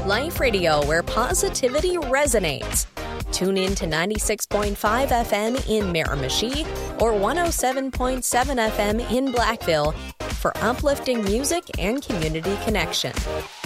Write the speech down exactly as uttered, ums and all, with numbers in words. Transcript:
Life Radio, where positivity resonates. Tune in to ninety-six point five F M in Miramichi or one oh seven point seven F M in Blackville for uplifting music and community connection.